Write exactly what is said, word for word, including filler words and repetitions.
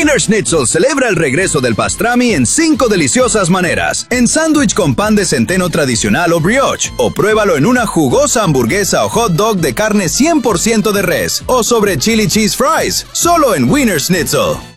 Wiener Schnitzel celebra el regreso del pastrami en cinco deliciosas maneras. En sándwich con pan de centeno tradicional o brioche. O pruébalo en una jugosa hamburguesa o hot dog de carne cien por ciento de res. O sobre chili cheese fries. Solo en Wiener Schnitzel.